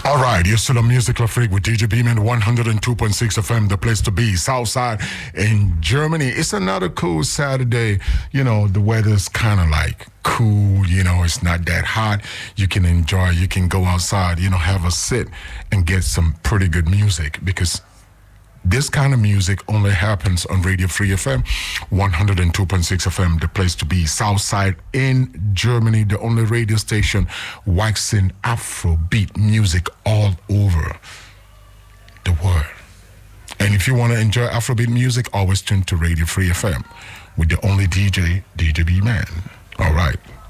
All right, you're still on Musical Freak with DJ Beeman, 102.6 FM, the place to be, Southside in Germany. It's another cool Saturday. You know, the weather's kind of like cool, you know, it's not that hot. You can enjoy, you can go outside, you know, have a sit and get some pretty good music, because this kind of music only happens on Radio Free FM, 102.6 FM, the place to be, Southside in Germany, the only radio station waxing Afrobeat music all over the world. And if you want to enjoy Afrobeat music, always tune to Radio Free FM with the only DJ B-Man. All right.